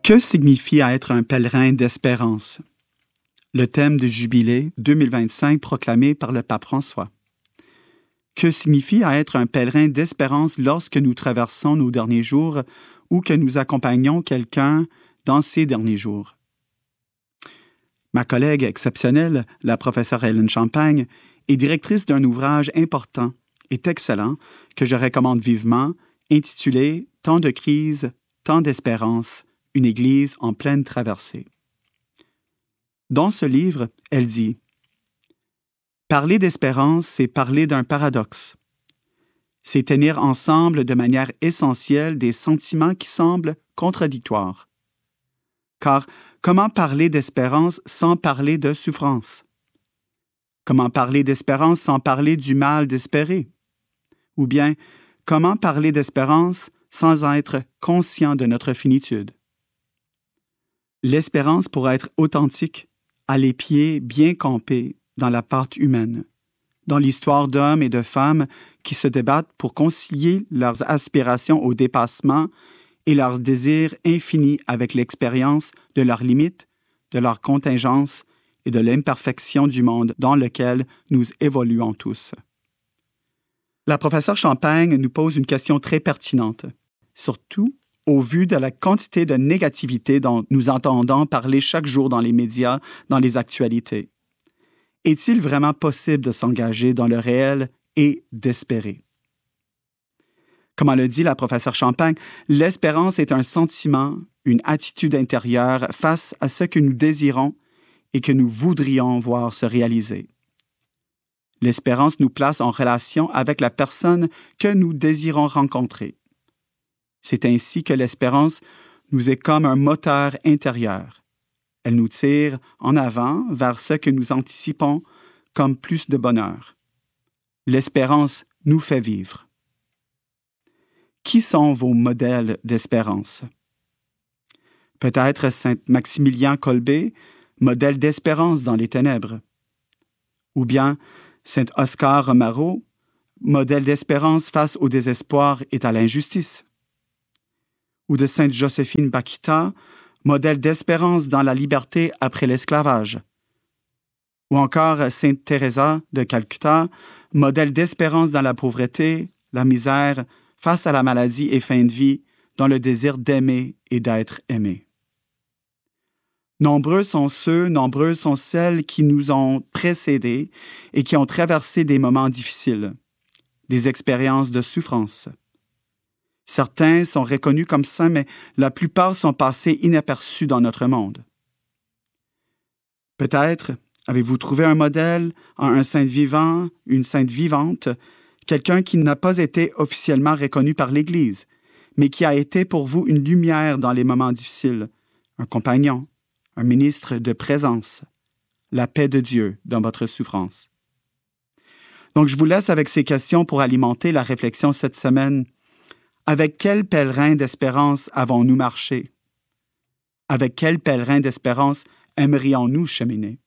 Que signifie être un pèlerin d'espérance? Le thème du Jubilé 2025 proclamé par le pape François. Que signifie être un pèlerin d'espérance lorsque nous traversons nos derniers jours ou que nous accompagnons quelqu'un dans ses derniers jours? Ma collègue exceptionnelle, la professeure Hélène Champagne, est directrice d'un ouvrage important et excellent que je recommande vivement, intitulé « Temps de crise, temps d'espérance, une Église en pleine traversée ». Dans ce livre, elle dit « Parler d'espérance, c'est parler d'un paradoxe. C'est tenir ensemble de manière essentielle des sentiments qui semblent contradictoires. Car comment parler d'espérance sans parler de souffrance? Comment parler d'espérance sans parler du mal d'espérer? Ou bien, comment parler d'espérance sans être conscient de notre finitude? L'espérance, pour être authentique, a les pieds bien campés dans la pâte humaine, dans l'histoire d'hommes et de femmes qui se débattent pour concilier leurs aspirations au dépassement et leurs désirs infinis avec l'expérience de leurs limites, de leurs contingences et de l'imperfection du monde dans lequel nous évoluons tous. La professeure Champagne nous pose une question très pertinente, surtout au vu de la quantité de négativité dont nous entendons parler chaque jour dans les médias, dans les actualités. Est-il vraiment possible de s'engager dans le réel et d'espérer? Comme le dit la professeure Champagne, l'espérance est un sentiment, une attitude intérieure face à ce que nous désirons et que nous voudrions voir se réaliser. L'espérance nous place en relation avec la personne que nous désirons rencontrer. C'est ainsi que l'espérance nous est comme un moteur intérieur. Elle nous tire en avant vers ce que nous anticipons comme plus de bonheur. L'espérance nous fait vivre. Qui sont vos modèles d'espérance? Peut-être Saint Maximilien Kolbe, modèle d'espérance dans les ténèbres. Ou bien Saint Oscar Romero, modèle d'espérance face au désespoir et à l'injustice. Ou de Sainte Joséphine Bakhita, modèle d'espérance dans la liberté après l'esclavage. Ou encore Sainte Teresa de Calcutta, modèle d'espérance dans la pauvreté, la misère, face à la maladie et fin de vie, dans le désir d'aimer et d'être aimé. Nombreux sont ceux, nombreuses sont celles qui nous ont précédés et qui ont traversé des moments difficiles, des expériences de souffrance. Certains sont reconnus comme saints, mais la plupart sont passés inaperçus dans notre monde. Peut-être avez-vous trouvé un modèle, un saint vivant, une sainte vivante, quelqu'un qui n'a pas été officiellement reconnu par l'Église, mais qui a été pour vous une lumière dans les moments difficiles, un compagnon, un ministre de présence, la paix de Dieu dans votre souffrance. Donc, je vous laisse avec ces questions pour alimenter la réflexion cette semaine. Avec quel pèlerin d'espérance avons-nous marché? Avec quel pèlerin d'espérance aimerions-nous cheminer?